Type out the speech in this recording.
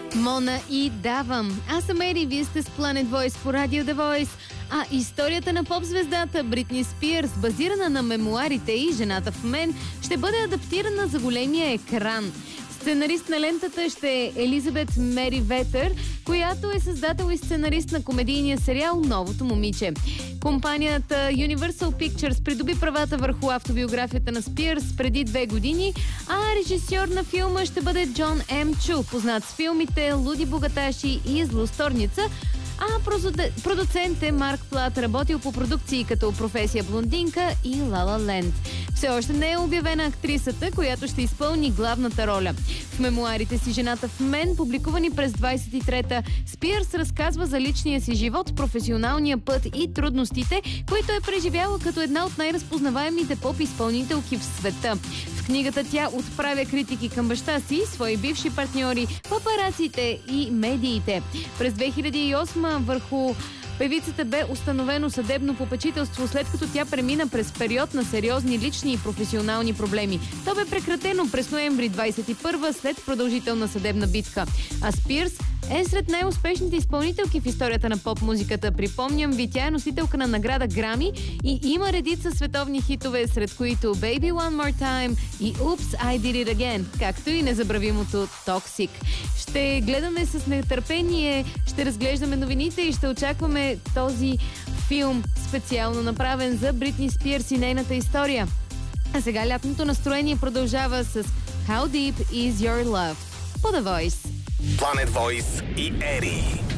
Мона и Давам. Аз съм Ери, вие сте с Planet Voice по радио The Voice. А историята на поп-звездата Бритни Спирс, базирана на мемуарите и Жената в мен, ще бъде адаптирана за големия екран. Сценарист на лентата ще е Елизабет Мери Ветър, която е създател и сценарист на комедийния сериал «Новото момиче». Компанията Universal Pictures придоби правата върху автобиографията на Спирс преди 2 години, а режисьор на филма ще бъде Джон М. Чу, познат с филмите «Луди богаташи» и «Злосторница», а продуцент е Марк Плат, работил по продукции като «Професия блондинка» и «La La Land». Все още не е обявена актрисата, която ще изпълни главната роля. В мемуарите си «Жената в мен», публикувани през 23-та, Спирс разказва за личния си живот, професионалния път и трудностите, които е преживяла като една от най-разпознаваемите поп-изпълнителки в света. В книгата тя отправя критики към баща си, свои бивши партньори, папараците и медиите. През 2008 върху певицата бе установено съдебно попечителство, след като тя премина през период на сериозни лични и професионални проблеми. То бе прекратено през ноември 21 след продължителна съдебна битка. А Спирс е сред най-успешните изпълнителки в историята на поп-музиката. Припомням ви, тя е носителка на награда Грами и има редица световни хитове, сред които Baby One More Time и Oops, I Did It Again, както и незабравимото Toxic. Ще гледаме с нетърпение, ще разглеждаме новините и ще очакваме този филм, специално направен за Бритни Спирс и нейната история. А сега лятното настроение продължава с How Deep Is Your Love по The Voice. Planet Voice и Ери.